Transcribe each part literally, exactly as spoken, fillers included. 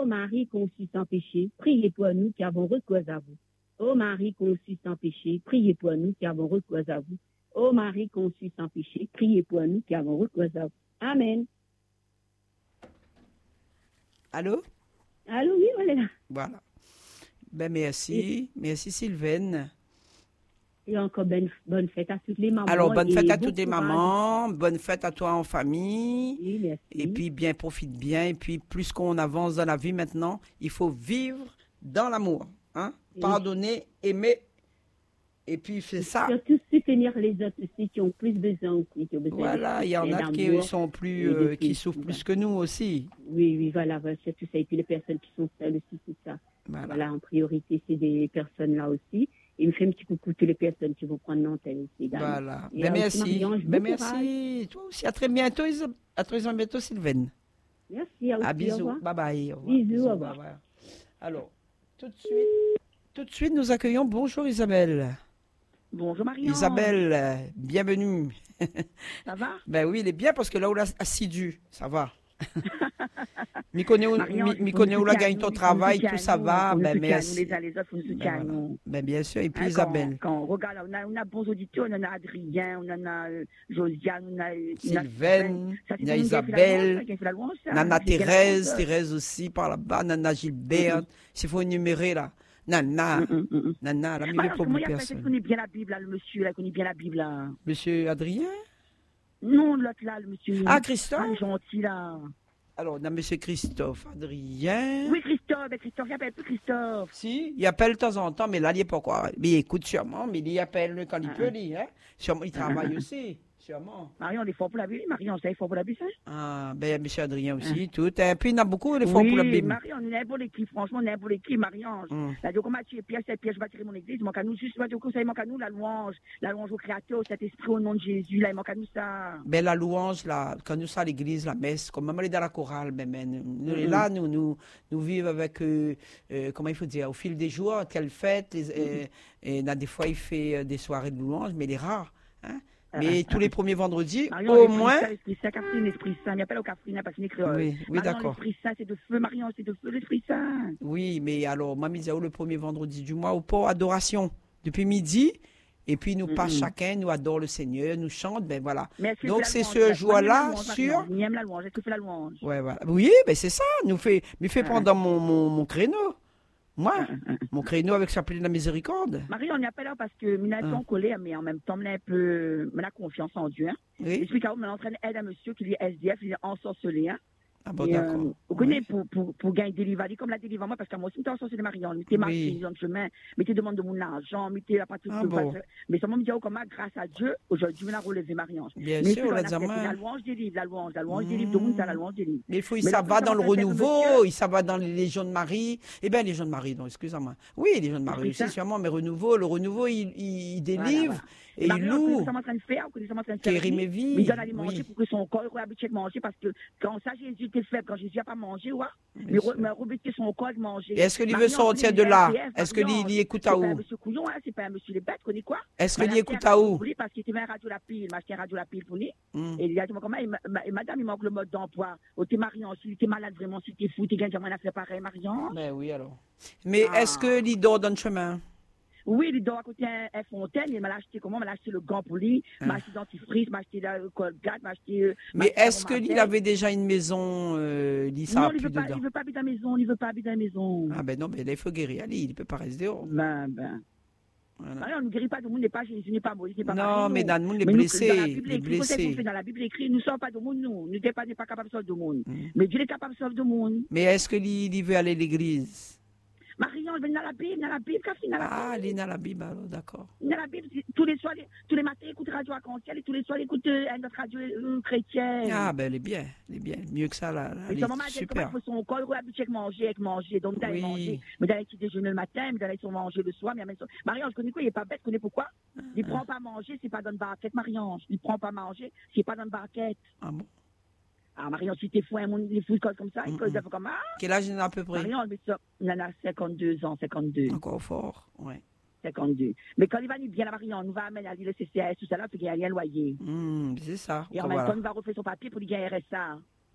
Marie conçue sans péché, priez pour nous qui avons recours à vous. Ô Marie conçue sans péché, priez pour nous qui avons recours à vous. Ô Marie conçue sans péché, priez pour nous qui avons recours à vous. Amen. Allô? Allô, oui, voilà. Voilà. Ben merci. Et... Merci Sylvaine. Et encore bonne, bonne fête à toutes les mamans. Alors, bonne fête à bon toutes les courage. mamans. Bonne fête à toi en famille. Oui, merci. Et puis, bien, profite bien. Et puis, plus qu'on avance dans la vie maintenant, il faut vivre dans l'amour. Hein? Oui. Pardonner, aimer. Et puis, c'est ça. Surtout soutenir les autres aussi qui ont plus besoin aussi. Qui ont besoin Voilà, il y en a qui sont plus, euh, qui souffrent plus que nous aussi. Oui, oui, voilà, voilà, c'est tout ça. Et puis les personnes qui sont seules aussi, tout ça. Voilà, voilà en priorité, c'est des personnes là aussi. Et me fait un petit coucou toutes les personnes qui vont prendre l'antenne aussi. Voilà. Ben merci. Ben merci. Toi aussi. À très bientôt, Isab... à très bientôt, Sylvaine. Merci. À, à bisous. Bye bye. Au revoir. Bisous. Bisous, au revoir. Bye bye. Alors, tout de suite, tout de suite, nous accueillons. Bonjour Isabelle. Bonjour Marion. Isabelle, bienvenue. Ça va? Ben oui, il est bien parce que là où l'a assidu, ça va. Mi connaît où, mi connaît où la gagne ton travail, tout ça va. Ben merci. Les uns les autres, nous soutiennons. Ben bien sûr, et puis Isabelle. Quand on regarde, on a, on a bons auditeurs, on en a Adrien, on en a euh, Josiane, on a Sylvaine, on a Isabelle, Nana Thérèse, Thérèse aussi par là-bas, Nana Gilbert. S'il faut énumérer là. Nana, mm, mm, mm. Nana, la meilleure pour personne. Moi, il connaît bien la Bible, là, le monsieur, là, il connaît bien la Bible, là. Monsieur Adrien? Non, l'autre, là, le monsieur. Ah, Christophe? Ah, gentil, là. Alors, on a monsieur Christophe Adrien. Oui, Christophe, mais Christophe, il appelle plus Christophe. Si, il appelle de temps en temps, mais là, il n'est pas quoi. Mais il écoute sûrement, mais il appelle quand il ah, peut, lui, hein. Sûrement, il travaille ah, aussi. Sûrement. Marion, on est fort pour la Bible. Marion, c'est fort pour la Bible, ça? Ah, ben, M. Adrien aussi, ah. tout. Et puis, il y en a beaucoup, il est fort oui, pour la Bible. Marion, on est pour l'équipe, franchement, on est pour l'équipe, Marion. Mm. La Dieu, comment tu es Pierre, c'est Pierre, je bâtirai mon église. Il manque à nous, juste, il manque à nous la louange. La louange au Créateur, cet esprit au nom de Jésus, là, il manque à nous ça. Ben, la louange, là, quand nous sommes à l'église, la messe, comme même on est dans la chorale, ben, ben nous, mm. là, nous, nous, nous vivons avec, euh, euh, comment il faut dire, au fil des jours, quelle fête, les, mm. euh, et là, des fois, il fait euh, des soirées de louange, mais il est rare, hein. Mais tous les premiers vendredis, Marion, au moins. L'Esprit Saint, Catherine, l'Esprit Saint. Il n'y a pas le Catherine, parce qu'il est créole. Oui, oui, d'accord. L'Esprit Saint, c'est de feu, Marion, c'est de feu, l'Esprit Saint. Oui, mais alors, Mamie Zao, le premier vendredi du mois, au port adoration, depuis midi. Et puis, nous mm-hmm. passe chacun, nous adore le Seigneur, nous chante, ben voilà. Donc, c'est ce jour-là sur. Il aime la louange, est-ce que tu fais la louange? Ouais, voilà. Oui, ben c'est ça, nous fait, me fait pendant mon, mon, mon créneau. Moi, mon créneau avec sa plaie de la miséricorde. Marie, on n'y a pas là parce que nous sommes collés, mais en même temps, on a un peu la confiance en Dieu. Hein. Oui. Et puis, quand on entraîne aide à monsieur qui est S D F, il est ensorcelé. Hein. Ah bon, d'accord. Euh, vous connaissez, oui. pour, pour, pour gagner des livres, comme la délivre moi, parce que moi aussi, je suis ensorcelé, Marion. Mais tu marché dans le chemin, mais tu demandes de mon argent, mais tu la partie ah, bon. Mais ça m'a dit, comment, grâce à Dieu, aujourd'hui, on a relevé Marion. Bien mais sûr, on l'a dit la louange des livres, la louange, la louange des livres, tout le monde, la louange des livres. Mais il faut, il ça va dans le renouveau, il ça va dans les Légions de Marie. Eh bien, les Légions de Marie, non, excusez-moi. Oui, les Légions de Marie aussi, sûrement, mais renouveau, le renouveau, il, il délivre. Et il loue. En train de faire, en train de faire. Mes vies. Il donne à lui manger pour que son corps soit habitué de manger parce que quand ça, Jésus était faible, quand Jésus n'a pas mangé, ouais, mais rebêter son corps de manger. Est-ce que lui veut sortir de là? Est-ce que lui écoute à où? C'est pas un monsieur couillon, c'est pas un monsieur les bêtes, connais quoi? Est-ce que lui écoute à où? Parce qu'il était un radio la pile, il m'a acheté un radio la pile pour lui. Et il a dit, comment, madame, il manque le mode d'emploi. Oh, t'es Marion, si t'es malade vraiment, si t'es fou, t'es gagné, à faire pareil, Marion. Mais oui, alors. Mais est-ce que lui dort dans le chemin? Oui, il dort à côté d'un fontaine. Il m'a acheté comment? Il m'a acheté le gant pour lui, il m'a acheté dentifrice, il m'a acheté le colgate, il m'a acheté. Mais est-ce que lui avait déjà une maison? Euh, il non, il veut pas. Il veut pas habiter à la maison. Il veut pas habiter à la maison. Ah ben non, mais là, il faut guérir. Allez, il peut pas rester dehors. Ben ben. Voilà. Alors, on ne guérit pas, tout le monde n'est pas Jésus, n'est pas Moïse, n'est pas Non, Marie, mais dans le monde, les blessés. Les blessés. Dans la Bible écrit, nous ne sommes pas du monde, nous. Nous n'sommes pas, pas capables de sauver du monde. Mm. Mais Dieu est capable de sauver du monde. Mais est-ce qu'il il veut aller à l'église? Marion, il vient dans la Bible, dans la Bible, quand il dans la Bible. Ah, il est dans la Bible, alors, d'accord. Dans la Bible, tous les soirs, tous les matins, il écoute Radio Arc-en-Ciel et tous les soirs, il écoute euh, notre radio euh, chrétienne. Ah, ben, elle est bien, elle est bien. Mieux que ça, là. Elle est super. Il faut son corps, il est habitué à manger, avec manger. Donc, d'aller oui. manger. Mais d'aller qui déjeuner le matin, mais d'aller son manger le soir. Mais Marion, je connais quoi, il n'est pas bête, je connais pourquoi. Il ne prend pas à manger, c'est pas dans une barquette, Marion. Il ne prend pas à manger, c'est pas dans une barquette. Ah bon? Ah, Marion, si t'es fou, un monde, il fout comme ça, il cause mm-hmm. comme ça. Quel âge il en a à peu près? Marion, il en a cinquante-deux ans, cinquante-deux. Encore fort, ouais. cinquante-deux. Mais quand il va nous bien la Marion, on nous va amener à le C C S, tout ça là, il faut qu'il y ait un loyer. Mm, c'est ça. Et en même temps, il va refaire son papier pour lui gagner R S A.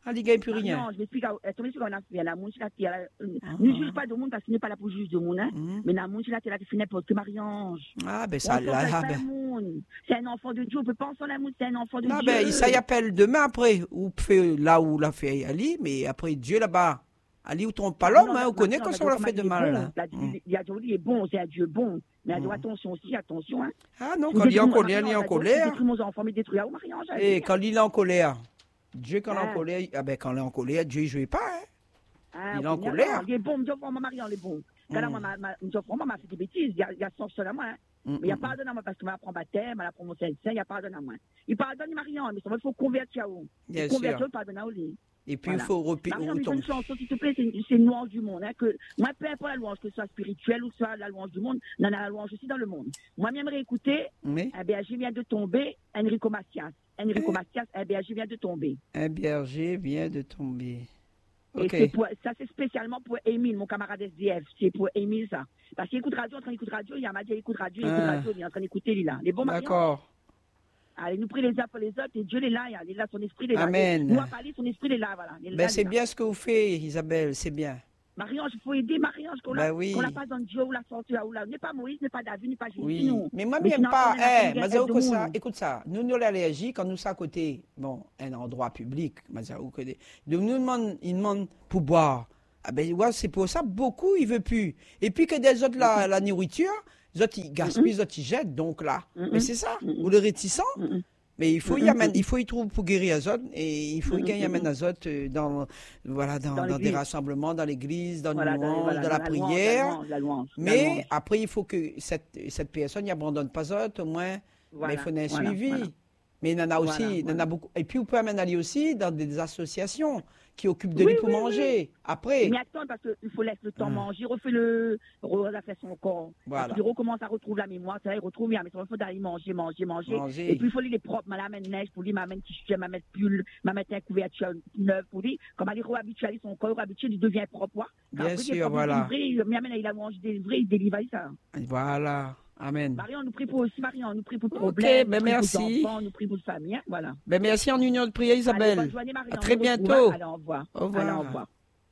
Ah, il ne gagne plus rien. Non, je m'explique, tu m'expliques qu'on a fait, la mouche là, qui a, ne juge pas de monde parce qu'il n'est pas là pour juger de monde, hein. Mhm. Mais la mouche là, qui est là, qui fait n'importe que Marie-Ange. Ah, ben ça, On là, s'en ah, fait ben. pas monde. C'est un enfant de Dieu, on peut pas en s'en la mouche, c'est un enfant de Ah, Dieu. ben, ça y appelle demain après, ou fait là où l'a fait Ali, mais après Dieu là-bas. Ali, où trompe pas l'homme, hein, on connaît quand ça l'a fait de mal. Là. Il y a Dieu, il est bon, c'est un Dieu bon. Mais Mm. attention aussi, attention, hein. Ah non, quand il est en colère, il est en colère. Détruire mon enfant, mais détruire Marie-Ange. Et quand il est en colère, Dieu quand il est en Ah. colère, ah ben quand il est en colère, Dieu il jouait pas, hein. Ah, Il est en ok, colère. non, il est bon, me dit, oh, Marie-Ange, il est bon. Quand là, Mm. moi, ma- ma- me dit, oh, moi, m'a fait des bêtises, il y a, il y a cent seul à moi, hein. Mm, Mais il y a mm, pardonne à moi parce qu'il m'a appris baptême, elle apprend mon saint, il y a pardonne à moi. Il pardonne Marie-Ange, mais il faut convertir à où? Bien Convertir, sûr. il pardonne à où? Et puis Voilà. il faut repi- Marie-Ange, il faut retomber. une chanson, s'il te plaît, c'est une, c'est une louange du monde. Hein, que, moi, peu importe la louange, que ce soit spirituelle ou que ce soit la louange du monde, non, non, la louange aussi dans le monde. Moi, j'aimerais écouter, Mais un berger vient de tomber, Enrico Macias. Enrico Macias, un berger vient de tomber. un berger vient de tomber. Et Ok. c'est pour, ça, c'est spécialement pour Émile, mon camarade S D F. C'est pour Émile, ça. Parce qu'il écoute radio, en train d'écouter radio, il m'a dit, il écoute radio, il écoute Ah. radio, il est en train d'écouter, il est là. Les bons mariants. D'accord. Allez, nous prie les uns pour les autres, et Dieu il est là, il est là, son esprit il est là. Amen. Nous, à parler, son esprit il est là, voilà. Il est là, Ben il est c'est là. bien ce que vous faites, Isabelle, c'est bien. Marie-Ange, il faut aider Marie-Ange, qu'on Ben l'a oui. qu'on l'a pas dans Dieu, ou la sortie, ou là. N'est pas Moïse, n'est pas David, n'est pas Jésus, Oui, non. mais moi, Mais j'aime sinon, pas. on est là, Eh, on est Mazao, là, que ça, monde. écoute ça. Nous, nous, l'allergie, quand nous sommes à côté, bon, un endroit public, Mazao, que des- de nous demandent, ils demandent pour boire. Ah ben, ouais, c'est pour ça, beaucoup, ils veulent plus. Et puis que des autres, la, la nourriture, les autres, ils gaspillent, les autres, ils jettent, donc là. Mhm. Mais c'est ça. Mhm. Ou le réticent. Mhm. Mais il faut y Mhm. amener, il faut y trouver pour guérir les autres, et il faut y Mhm. gagner amène les autres euh, dans, voilà, dans, Dans dans des l'église. rassemblements, dans l'église, dans Voilà, le louange, voilà, dans la, louange, prière. La louange, la louange, la Mais louange. après, il faut que cette, cette personne n'abandonne pas autres, au moins, Voilà, mais il faut un voilà, suivi. voilà. Mais il y en a aussi, Voilà, il y en a voilà. beaucoup. Et puis, vous pouvez même aller aussi dans des associations qui occupent de lui Oui, pour oui, manger. Après, Mais attends, parce qu'il faut laisser le temps Ah. manger, refait le, refait son corps. Voilà. Parce qu'il recommence à retrouver la mémoire, ça, il retrouve, mais il faut d'aller manger, manger, manger. Manger. Et puis il faut lui les propres, m'amène neige pour lui, m'amène t-shirt, m'amène pull, m'amène un couverture neuf pour lui. Comme il est habitué, son corps habitué, il devient propre. Quoi. Bien Après, sûr, il est voilà. délivré, il m'amène, il a mangé délivré, il délivre ça. voilà. Amen. Marion, on nous prie pour aussi, Marion, on nous prie pour le problème, ben on nous prie merci. pour les enfants, on nous prie pour la famille, hein, voilà. Ben, merci en union de prière, Allez, Isabelle. bonne journée, Marion, À très on se retrouve, bientôt. hein. Allez, au revoir. Au revoir. Allez, au revoir.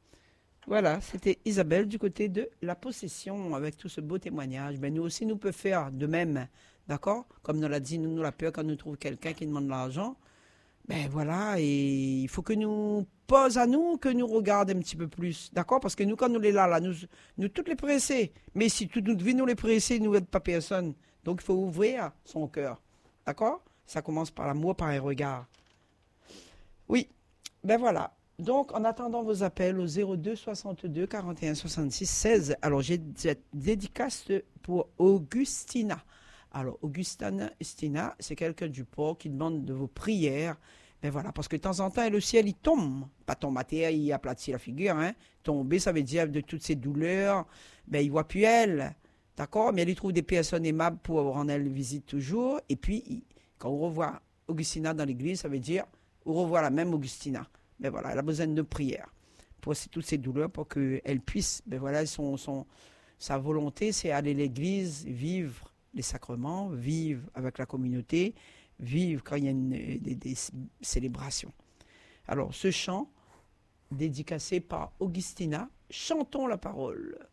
Voilà, c'était Isabelle du côté de la possession avec tout ce beau témoignage. Ben, nous aussi, nous pouvons faire de même, d'accord? Comme nous l'a dit, nous, nous la peur quand nous trouvons quelqu'un qui demande de l'argent. Ben voilà, et il faut que nous pose à nous, que nous regarde un petit peu plus, d'accord? Parce que nous, quand nous les là, là, nous, nous toutes les pressés. Mais si toute notre vie, nous les pressés, nous n'aide pas personne. Donc, il faut ouvrir son cœur, d'accord? Ça commence par l'amour, par un regard. Oui, ben voilà. Donc, en attendant vos appels au zéro deux soixante-deux quarante et un soixante-six seize, alors j'ai cette dédicace pour Augustina. Alors, Augustina, c'est quelqu'un du port qui demande de vos prières. Ben voilà, parce que de temps en temps, le ciel, il tombe. Pas tomber à terre, il aplatit la figure. Hein. Tomber, ça veut dire de toutes ces douleurs, ben il voit plus elle. D'accord? Mais elle y trouve des personnes aimables pour rendre elle visite toujours. Et puis, il- quand on revoit Augustina dans l'église, ça veut dire on revoit la même Augustina. Ben voilà, elle a besoin de prière pour ces- toutes ces douleurs, pour qu'elle puisse, ben voilà, son, son, sa volonté, c'est aller à l'église, vivre les sacrements, vivre avec la communauté, vivre quand il y a une, des, des célébrations. Alors, ce chant, dédicacé par Augustina, chantons la parole.